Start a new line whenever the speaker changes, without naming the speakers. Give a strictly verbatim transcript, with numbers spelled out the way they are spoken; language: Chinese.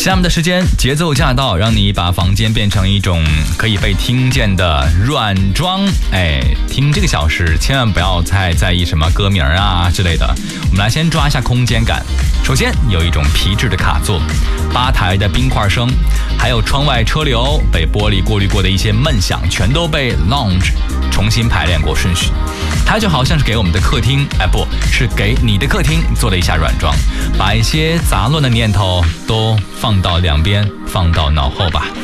下面的时间节奏驾到，让你把房间变成一种可以被听见的软装。哎，听这个小时千万不要太在意什么歌名啊之类的，我们来先抓一下空间感。首先有一种皮质的卡座，吧台的冰块声，还有窗外车流被玻璃过滤过的一些闷响，全都被 lounge 重新排练过顺序。它就好像是给我们的客厅，哎，不是给你的客厅做了一下软装，把一些杂乱的念头都放到两边，放到脑后吧。